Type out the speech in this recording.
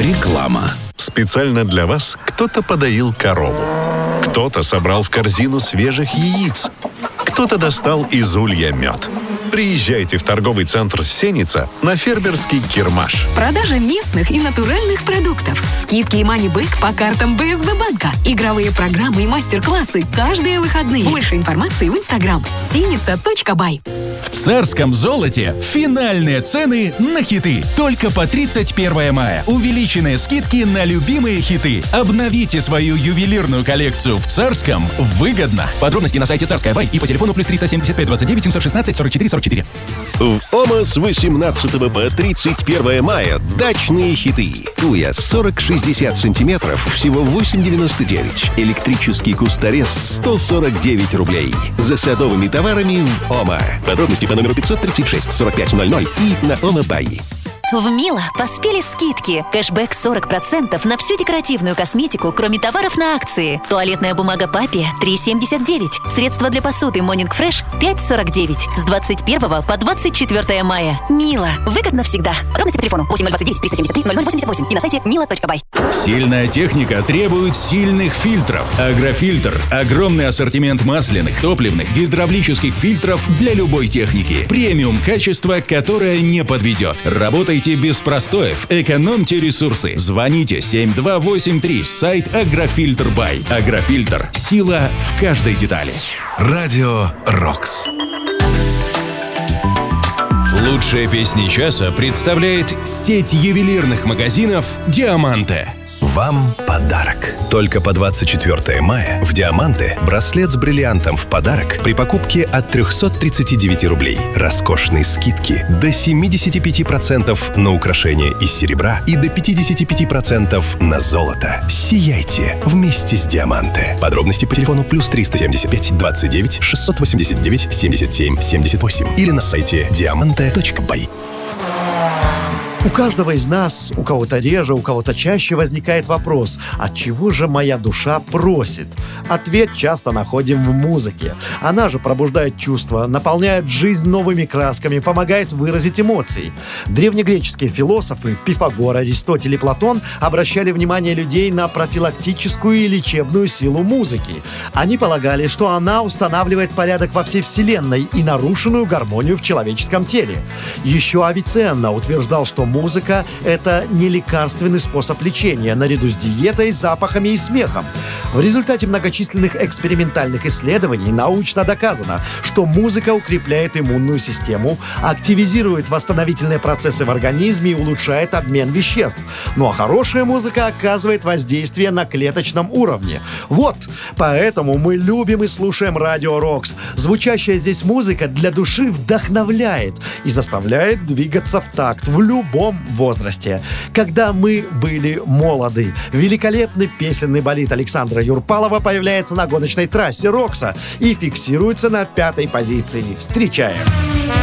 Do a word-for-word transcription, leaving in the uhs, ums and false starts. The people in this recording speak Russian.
Реклама. Специально для вас кто-то подоил корову. Кто-то собрал в корзину свежих яиц. Кто-то достал из улья мед. Приезжайте в торговый центр «Сеница» на фермерский Кирмаш. Продажа местных и натуральных продуктов. Скидки и мани-бэк по картам бэ эс бэ банка. Игровые программы и мастер-классы каждые выходные. Больше информации в инстаграм сеница точка бай. В царском золоте финальные цены на хиты. Только по тридцать первое мая. Увеличенные скидки на любимые хиты. Обновите свою ювелирную коллекцию в царском выгодно. Подробности на сайте Царская Бай и по телефону плюс триста семьдесят пять двадцать девять семьсот шестнадцать сорок четыре сорок четыре. В ОМА с восемнадцатого по тридцать первое мая дачные хиты. Туя сорок шестьдесят сантиметров, всего восемь девяносто девять. Электрический кусторез сто сорок девять рублей. За садовыми товарами в ОМА. Подробности по номеру пятьсот тридцать шесть сорок пять ноль ноль и на ОМА Бай. В Мило поспели скидки. Кэшбэк сорок процентов на всю декоративную косметику, кроме товаров на акции. Туалетная бумага Папи три семьдесят девять. Средства для посуды Morning Fresh пять сорок девять. С двадцать первого по двадцать четвёртое мая. Мило. Выгодно всегда. Подробности по телефону восемь ноль двадцать девять триста семьдесят три ноль ноль восемьдесят восемь и на сайте мила точка бай. Сильная техника требует сильных фильтров. Агрофильтр. Огромный ассортимент масляных, топливных, гидравлических фильтров для любой техники. Премиум качество, которое не подведет. Работайте без простоев. Экономьте ресурсы. Звоните семь два восемь три. Сайт Агрофильтр Бай. Агрофильтр. Сила в каждой детали. Радио Рокс. Лучшие песни часа представляет сеть ювелирных магазинов «Диаманте». Вам подарок. Только по двадцать четвёртое мая в «Диаманте» браслет с бриллиантом в подарок при покупке от триста тридцать девять рублей. Роскошные скидки до семьдесят пять процентов на украшения из серебра и до пятьдесят пять процентов на золото. Сияйте вместе с «Диаманте». Подробности по телефону плюс триста семьдесят пять двадцать девять шестьсот восемьдесят девять семьдесят семь семьдесят восемь или на сайте диаманте точка бай. У каждого из нас, у кого-то реже, у кого-то чаще возникает вопрос: от чего же моя душа просит? Ответ часто находим в музыке. Она же пробуждает чувства, наполняет жизнь новыми красками, помогает выразить эмоции. Древнегреческие философы Пифагор, Аристотель и Платон обращали внимание людей на профилактическую и лечебную силу музыки. Они полагали, что она устанавливает порядок во всей вселенной и нарушенную гармонию в человеческом теле. Еще Авиценна утверждал, что музыка – это не лекарственный способ лечения, наряду с диетой, запахами и смехом. В результате многочисленных экспериментальных исследований научно доказано, что музыка укрепляет иммунную систему, активизирует восстановительные процессы в организме и улучшает обмен веществ. Ну а хорошая музыка оказывает воздействие на клеточном уровне. Вот, поэтому мы любим и слушаем Радио Рокс. Звучащая здесь музыка для души вдохновляет и заставляет двигаться в такт в любом возрасте. Когда мы были молоды, великолепный песенный болид Александра Юрпалова появляется на гоночной трассе Рокса и фиксируется на пятой позиции. Встречаем!